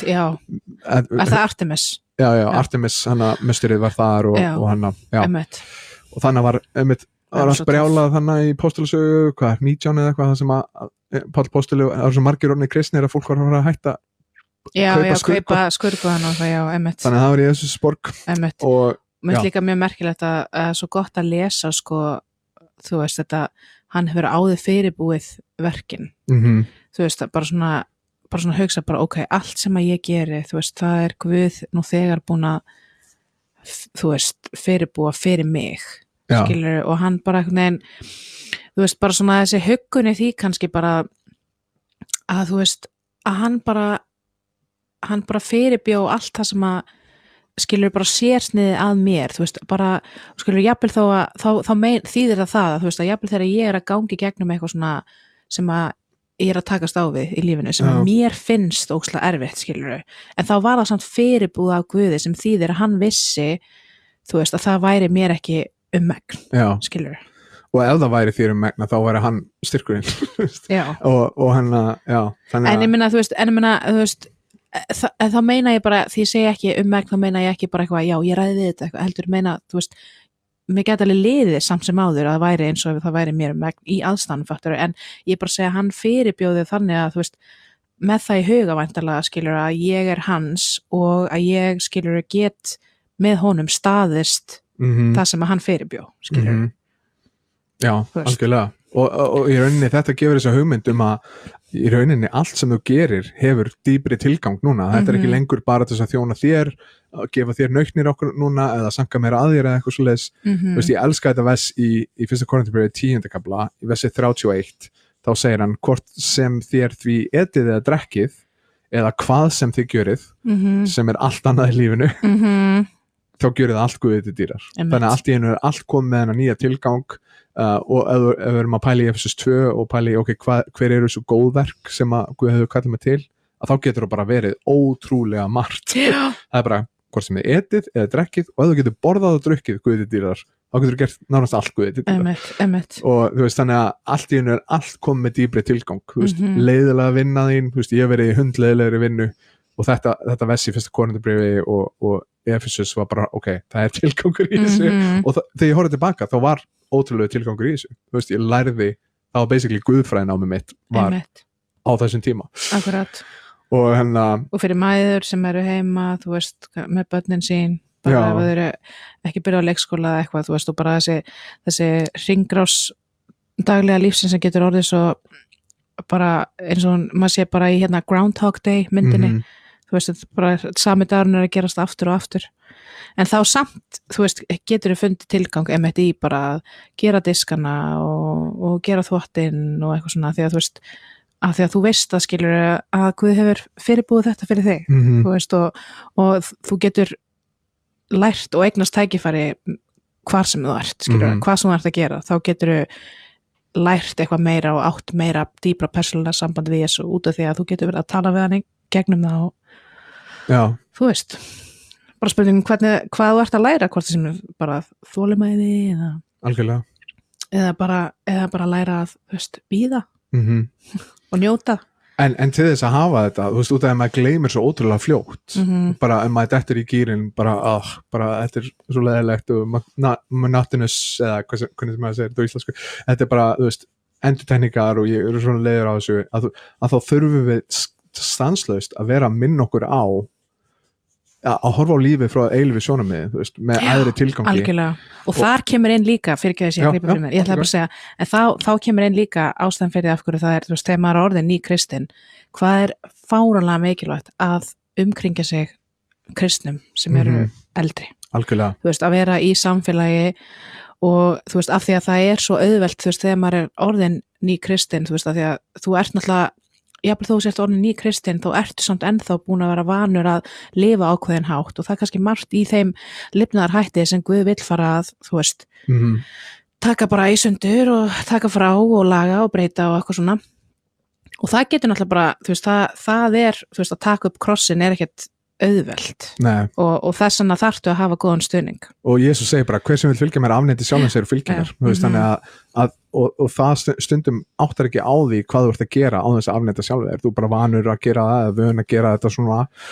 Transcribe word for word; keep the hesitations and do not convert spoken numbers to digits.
já, er það Artemis? Já, já, já. Artemis hana mustyrið var þar og, og hana, já emitt. Og þannig var, emitt, var allt brjálað þannig í Póstulasögu, hvað er, nítján eða eitthvað, það sem að Páll Póstuli, það var svo margir orðnir kristnir að fólk var að fara að hætta já, kaupa já, skurðgott. kaupa skurðgóðan og það, já, emitt. Þannig að það var í Jesúsborg emitt. Og mér finnst líka mjög merkilegt að, að svo gott að lesa sko, þú veist þetta, hann hefur áður fyrirbúið verkin, mm-hmm. þú veist, bara svona bara svona hugsa bara, ok, allt sem að ég geri þú veist, það er Guð nú þegar búin að þú veist, fyrirbúa fyrir mig Já. Skilur, og hann bara einhvern veginn þú veist, bara svona þessi huggunni því kannski bara að þú veist, að hann bara hann bara fyrirbjó allt það sem að skilur bara sérsniði að mér, þú veist, bara skilur, jafnvel þá að þá, þá mein, þýðir það það, þú veist, að jafnvel þegar ég er að gangi gegnum eitthvað svona sem að ég er að takast á við í lífinu sem að mér finnst ógeðslega erfitt, skilur en þá var það samt fyrirbúð af Guði sem þýðir að hann vissi þú veist, að það væri mér ekki um megn, skilur og ef það væri þér um megna þá væri hann styrkurinn og, og hann að, já en ég minna, þú veist, en ég minna, þú veist Þa, þá meina ég bara, því ég segi ekki um megn þá meina ég ekki bara eitthvað, já ég ræði þetta eitthvað, heldur meina, þú veist mér geta alveg liðið samt sem áður að það væri eins og það væri mér um megn í aðstæðan fattur, en ég bara segja að hann fyrirbjóði þannig að þú veist, með það í huga væntanlega skilur að ég er hans og að ég skilur get með honum staðist mm-hmm. það sem að hann fyrirbjó skilur mm-hmm. Já, algjörlega og, og, og í rauninni þetta gefur þessa hugmynd um að í rauninni allt sem þú gerir hefur dýpri tilgang núna, þetta er ekki lengur bara til þess að þjóna þér, að gefa þér nautnir okkur núna eða sanka meira að þér eða eitthvað svoleiðis, mm-hmm. veist ég elska þetta vers í, í fyrsta Korintharbréfi tíunda kafla í versi þrjátíu og eitt, þá segir hann hvort sem þér því etið eða drekkið eða hvað sem þið gjörið mm-hmm. sem er allt annað í lífinu mm-hmm. þá gjörið allt Guði til dýrar þannig að allt í einu er allt komið með hennar nýja tilgang Uh, og ef, ef við erum að pæla í Efesus tvö og pæla í ok, hva, hver eru þessu góðverk sem að Guð hefur kallað mig til að þá getur það bara verið ótrúlega margt Já. Það er bara hvort sem þið etið eða drekkið og ef þú getur borðað og drukkið Guði til dýrar þá getur þú gert nánast allt Guði til dýrar emitt, emitt. og þú veist þannig að allt í hennu er allt komið með dýpri tilgang þú veist, mm-hmm. leiðilega vinna þín þú veist, ég hef verið í hundleiðilegri vinnu og þetta, þetta vessi í fyrsta Korintharbréfi og, og Efesus var bara ok, það er tilgangur í þessu mm-hmm. og það, þegar ég horfði tilbaka þá var ótrúlega tilgangur í þessu, þú veist, ég lærði það var basically guðfræðin á mig mitt var Einmitt. á þessum tíma Akkurat og hérna og fyrir mæður sem eru heima þú veist, með börnin sín bara Já. ef þau eru ekki byrja á leikskóla eða eitthvað, þú veist, og bara þessi þessi hringrás daglega lífsins sem getur orðið svo bara eins og maður sé bara í hérna Groundhog Day myndinni mm-hmm. þú veist, þetta bara sami dagurinn er að gerast aftur og aftur en þá samt, þú veist, getur þau fundið tilgang einmitt í bara að gera diskana og, og gera þvottinn og eitthvað svona, því að þú veist að því að þú veist að skilur að Guð hefur fyrirbúið þetta fyrir þig mm-hmm. þú veist, og, og þú getur lært og eignast tækifæri hvar sem þú ert, skilur mm-hmm. hvað sem þú ert að gera, þá getur þau lært eitthvað meira og átt meira dýpra persónulega samband við Jesú út af því að þú getur verið að tala við hann í gegnum það og Já. þú veist bara spurningum hvernig, hvað þú ert að læra hvort sem bara þolinmæði eða, algjörlega eða, bara, eða bara læra að þú veist, bíða mm-hmm. og njóta en, en til þess að hafa þetta, þú veist, út af að maður gleymir svo ótrúlega fljótt mm-hmm. bara ef maður dettur í gýrin bara, ah, bara þetta er svo leiðilegt og monotonous eða hvað, hvernig maður segir þetta á íslensku þetta er bara, þú veist, endurtekningar og ég eru svona leiður á þessu að, að þá þurfum við stanslaust að vera að minna okkur á að horfa á lífið frá eilífi sjónarmiði, þú veist, með aðri tilgangi algjörlega, og, og þar kemur inn líka fyrir ekki að sé að grípa fyrir mér, ég ætla bara að segja en þá, þá kemur inn líka ástæðan fyrir af hverju það er, þú veist, þegar maður er orðin ný kristinn hvað er fáránlega mikilvægt að umkringja sig kristnum sem eru mm-hmm. eldri algjörlega, þú veist, að vera í samfélagi og þú veist, af því að það er svo auðvelt, þú veist, þegar maður er orðin ný kristinn, þú veist, af því að þú ert náttúrulega jafnvel þó sért orðin ný kristinn, þá ertu samt ennþá búin að vera vanur að lifa ákveðin hátt og það er kannski margt í þeim lifnaðarhætti sem Guð vill fara að, þú veist, mm-hmm. taka bara í sundur og taka frá og laga og breyta og eitthvað svona og það getur náttúrulega bara, þú veist, það, það er, þú veist, að taka upp krossin er ekkert auðvelt og, og þess vegna þarftu að hafa góðan stuðning og Jesús segir bara hver sem vil fylgja mér afneiti sjálfum sér og fylgja mér mm-hmm. þannig að, að og, og það stundum áttar ekki á því hvað þú ert að gera á þess að afneita sjálfum þér, þú bara vanur að gera það eða vön að gera þetta svona